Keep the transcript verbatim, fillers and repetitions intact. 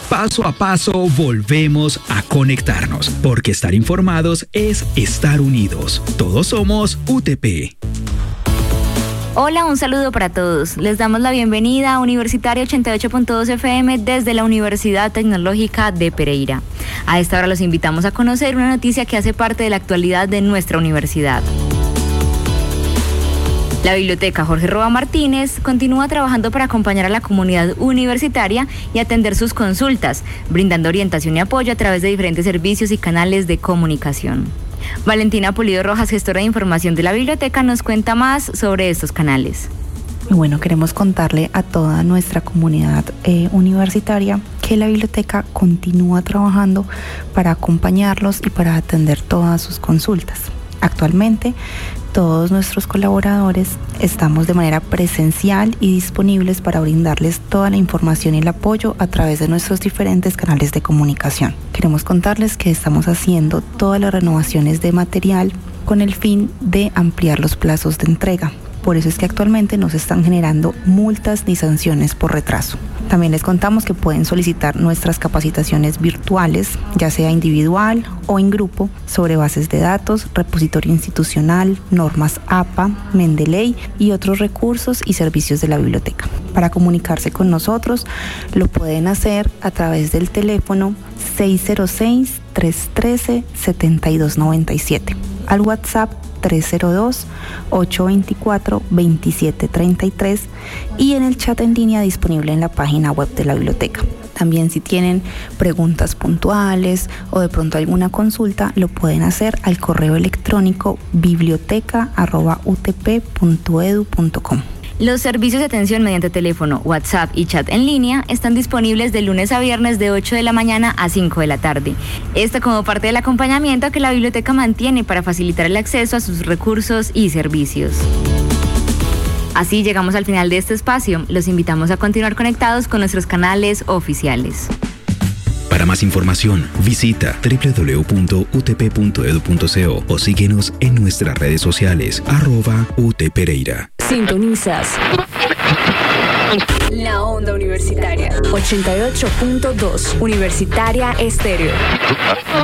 Paso a paso volvemos a conectarnos, porque estar informados es estar unidos. Todos somos U T P. Hola, un saludo para todos. Les damos la bienvenida a Universitario ochenta y ocho punto dos F M desde la Universidad Tecnológica de Pereira. A esta hora los invitamos a conocer una noticia que hace parte de la actualidad de nuestra universidad. La Biblioteca Jorge Roa Martínez continúa trabajando para acompañar a la comunidad universitaria y atender sus consultas, brindando orientación y apoyo a través de diferentes servicios y canales de comunicación. Valentina Pulido Rojas, gestora de información de la biblioteca, nos cuenta más sobre estos canales. Y bueno, queremos contarle a toda nuestra comunidad eh, universitaria que la biblioteca continúa trabajando para acompañarlos y para atender todas sus consultas. Actualmente, todos nuestros colaboradores estamos de manera presencial y disponibles para brindarles toda la información y el apoyo a través de nuestros diferentes canales de comunicación. Queremos contarles que estamos haciendo todas las renovaciones de material con el fin de ampliar los plazos de entrega. Por eso es que actualmente no se están generando multas ni sanciones por retraso. También les contamos que pueden solicitar nuestras capacitaciones virtuales, ya sea individual o en grupo, sobre bases de datos, repositorio institucional, normas A P A, Mendeley y otros recursos y servicios de la biblioteca. Para comunicarse con nosotros, lo pueden hacer a través del teléfono seis cero seis, tres uno tres, siete dos nueve siete, al WhatsApp tres cero dos, ocho dos cuatro, dos siete tres tres y en el chat en línea disponible en la página web de la biblioteca. También si tienen preguntas puntuales o de pronto alguna consulta, lo pueden hacer al correo electrónico biblioteca arroba u t p punto e d u punto com. Los servicios de atención mediante teléfono, WhatsApp y chat en línea están disponibles de lunes a viernes de ocho de la mañana a cinco de la tarde. Esto como parte del acompañamiento que la biblioteca mantiene para facilitar el acceso a sus recursos y servicios. Así llegamos al final de este espacio. Los invitamos a continuar conectados con nuestros canales oficiales. Para más información, visita doble u doble u doble u punto u t p punto e d u punto co o síguenos en nuestras redes sociales, arroba U T Pereira. Sintonizas la onda universitaria ochenta y ocho punto dos Universitaria Estéreo.